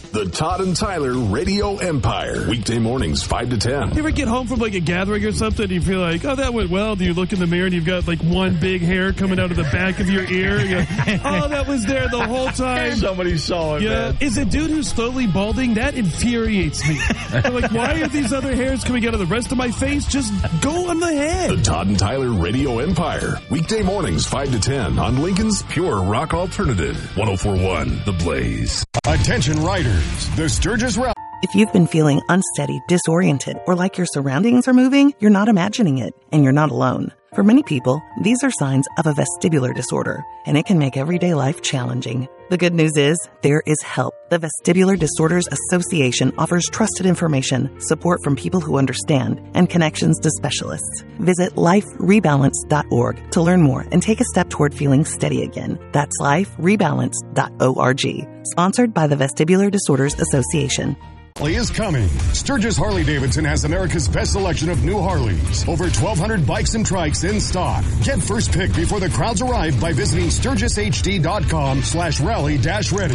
The Todd and Tyler Radio Empire. Weekday mornings, 5 to 10. You ever get home from like a gathering or something and you feel like, oh, that went well? Do you look in the mirror and you've got like one big hair coming out of the back of your ear? You go, oh, that was there the whole time. Somebody saw it, man. Is a dude who's slowly balding? That infuriates me. I'm like, why are these other hairs coming out of the rest of my face? Just go on the head. The Todd and Tyler Radio Empire. Weekday mornings, 5 to 10 on Lincoln's Pure Rock Alternative. 104.1 The Blaze. Attention riders, the Sturgis Rally. If you've been feeling unsteady, disoriented, or like your surroundings are moving, you're not imagining it, and you're not alone. For many people, these are signs of a vestibular disorder, and it can make everyday life challenging. The good news is, there is help. The Vestibular Disorders Association offers trusted information, support from people who understand, and connections to specialists. Visit liferebalance.org to learn more and take a step toward feeling steady again. That's liferebalance.org. Sponsored by the Vestibular Disorders Association. Is coming. Sturgis Harley-Davidson has America's best selection of new Harleys. Over 1,200 bikes and trikes in stock. Get first pick before the crowds arrive by visiting sturgishd.com/rally-ready.